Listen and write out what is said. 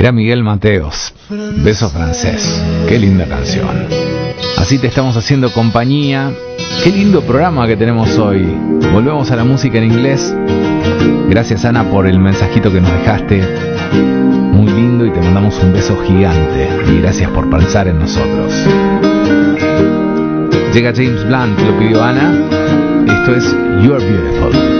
Era Miguel Mateos, Beso Francés. Qué linda canción. Así te estamos haciendo compañía. Qué lindo programa que tenemos hoy. Volvemos a la música en inglés. Gracias, Ana, por el mensajito que nos dejaste. Muy lindo, y te mandamos un beso gigante. Y gracias por pensar en nosotros. Llega James Blunt, lo pidió Ana. Esto es You Are Beautiful.